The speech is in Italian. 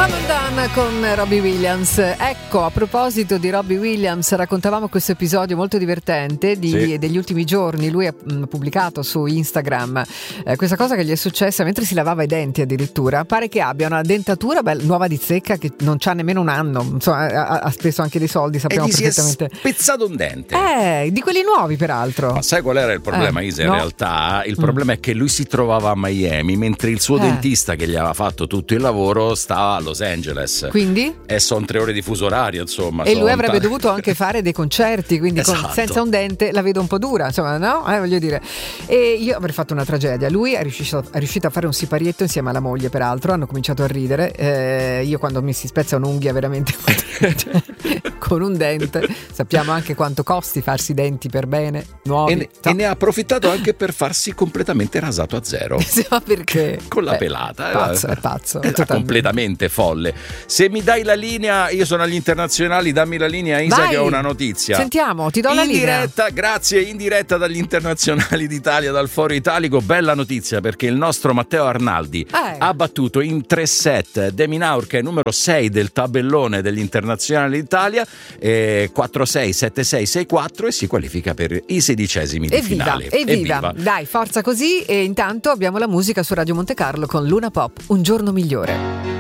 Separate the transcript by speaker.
Speaker 1: Done con Robbie Williams. Ecco, a proposito di Robbie Williams, raccontavamo questo episodio molto divertente degli ultimi giorni. Lui ha pubblicato su Instagram questa cosa che gli è successa mentre si lavava i denti, addirittura. Pare che abbia una dentatura nuova di zecca che non c'ha nemmeno un anno. Insomma, ha speso anche dei soldi, sappiamo perfettamente.
Speaker 2: Si è spezzato un dente.
Speaker 1: Di quelli nuovi, peraltro.
Speaker 2: Ma sai qual era il problema, Isa? In realtà il problema è che lui si trovava a Miami, mentre il suo dentista che gli aveva fatto tutto il lavoro stava a Los Angeles.
Speaker 1: Quindi?
Speaker 2: E sono 3 ore di fuso orario, insomma.
Speaker 1: E lui avrebbe dovuto anche fare dei concerti, quindi
Speaker 2: esatto.
Speaker 1: Senza un dente la vedo un po' dura, insomma, no? Voglio dire. E io avrei fatto una tragedia. Lui è riuscito a fare un siparietto insieme alla moglie, peraltro. Hanno cominciato a ridere. Io quando mi si spezza un'unghia veramente con un dente, sappiamo anche quanto costi farsi i denti per bene, nuovi.
Speaker 2: E ne ha approfittato anche per farsi completamente rasato a zero.
Speaker 1: Ma perché?
Speaker 2: Con la pelata.
Speaker 1: È pazzo.
Speaker 2: È completamente folle. Se mi dai la linea, io sono agli internazionali, dammi la linea, Isa. Vai, che ho una notizia.
Speaker 1: Sentiamo, ti do la linea.
Speaker 2: Diretta, grazie, in diretta dagli internazionali d'Italia, dal Foro Italico. Bella notizia, perché il nostro Matteo Arnaldi ha battuto in 3 set Deminaur, che è numero 6 del tabellone degli internazionali d'Italia, 4-6, 7-6, 6-4, e si qualifica per i 16esimi di finale.
Speaker 1: Evviva! Dai, forza così. E intanto abbiamo la musica su Radio Monte Carlo con Luna Pop, Un giorno migliore.